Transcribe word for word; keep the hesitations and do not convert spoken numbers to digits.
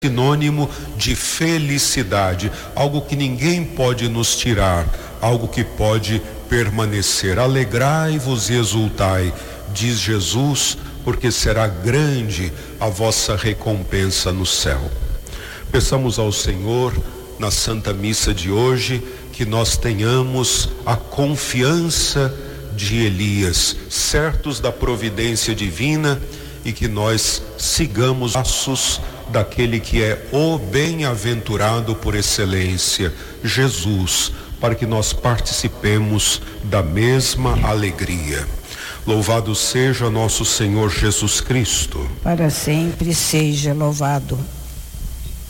sinônimo de felicidade, algo que ninguém pode nos tirar, algo que pode permanecer. Alegrai-vos e exultai, diz Jesus, porque será grande a vossa recompensa no céu. Peçamos ao Senhor, na Santa Missa de hoje, que nós tenhamos a confiança de Elias, certos da providência divina, e que nós sigamos passos daquele que é o bem-aventurado por excelência, Jesus, para que nós participemos da mesma alegria. Louvado seja nosso Senhor Jesus Cristo. Para sempre seja louvado.